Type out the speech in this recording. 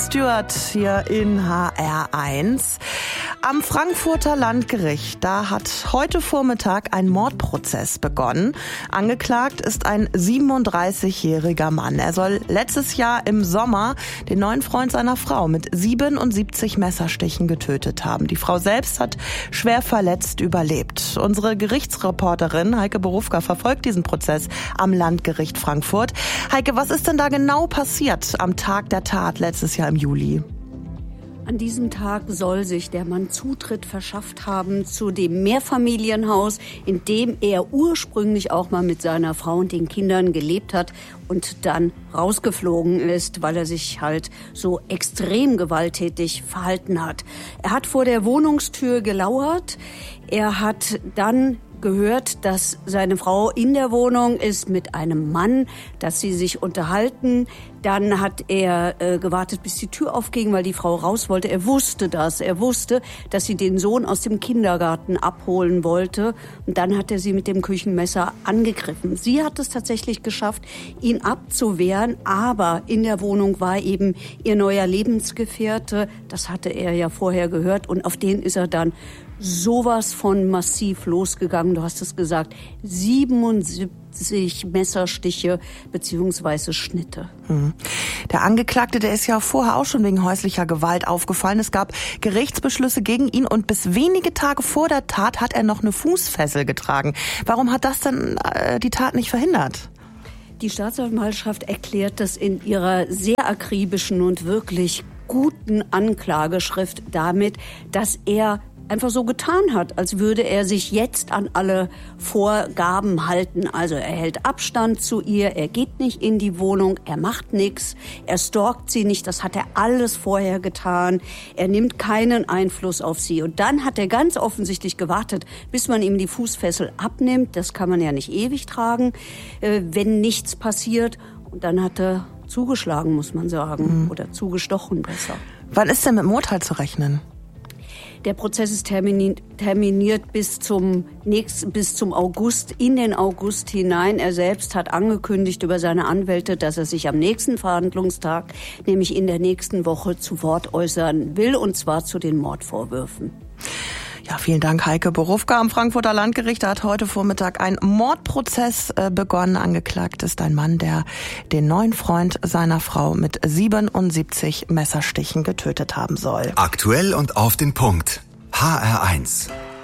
Stewart hier in HR1. Am Frankfurter Landgericht, da hat heute Vormittag ein Mordprozess begonnen. Angeklagt ist ein 37-jähriger Mann. Er soll letztes Jahr im Sommer den neuen Freund seiner Frau mit 77 Messerstichen getötet haben. Die Frau selbst hat schwer verletzt überlebt. Unsere Gerichtsreporterin Heike Borufka verfolgt diesen Prozess am Landgericht Frankfurt. Heike, was ist denn da genau passiert am Tag der Tat letztes Jahr im Juli? An diesem Tag soll sich der Mann Zutritt verschafft haben zu dem Mehrfamilienhaus, in dem er ursprünglich auch mal mit seiner Frau und den Kindern gelebt hat und dann rausgeflogen ist, weil er sich halt so extrem gewalttätig verhalten hat. Er hat vor der Wohnungstür gelauert. Er hat dann gehört, dass seine Frau in der Wohnung ist mit einem Mann, dass sie sich unterhalten. Dann hat er gewartet, bis die Tür aufging, weil die Frau raus wollte. Er wusste das. Er wusste, dass sie den Sohn aus dem Kindergarten abholen wollte. Und dann hat er sie mit dem Küchenmesser angegriffen. Sie hat es tatsächlich geschafft, ihn abzuwehren. Aber in der Wohnung war eben ihr neuer Lebensgefährte. Das hatte er ja vorher gehört. Und auf den ist er dann sowas von massiv losgegangen. Du hast es gesagt, 77 Messerstiche beziehungsweise Schnitte. Der Angeklagte, der ist ja vorher auch schon wegen häuslicher Gewalt aufgefallen. Es gab Gerichtsbeschlüsse gegen ihn und bis wenige Tage vor der Tat hat er noch eine Fußfessel getragen. Warum hat das denn die Tat nicht verhindert? Die Staatsanwaltschaft erklärt das in ihrer sehr akribischen und wirklich guten Anklageschrift damit, dass er einfach so getan hat, als würde er sich jetzt an alle Vorgaben halten. Also er hält Abstand zu ihr, er geht nicht in die Wohnung, er macht nichts, er stalkt sie nicht, das hat er alles vorher getan. Er nimmt keinen Einfluss auf sie. Und dann hat er ganz offensichtlich gewartet, bis man ihm die Fußfessel abnimmt. Das kann man ja nicht ewig tragen, wenn nichts passiert. Und dann hat er zugeschlagen, muss man sagen, oder zugestochen besser. Wann ist denn mit dem Urteil zu rechnen? Der Prozess ist terminiert bis zum August, in den August hinein. Er selbst hat angekündigt über seine Anwälte, dass er sich am nächsten Verhandlungstag, nämlich in der nächsten Woche, zu Wort äußern will, und zwar zu den Mordvorwürfen. Ja, vielen Dank, Heike Borufka. Am Frankfurter Landgericht hat heute Vormittag ein Mordprozess begonnen. Angeklagt ist ein Mann, der den neuen Freund seiner Frau mit 77 Messerstichen getötet haben soll. Aktuell und auf den Punkt. HR1.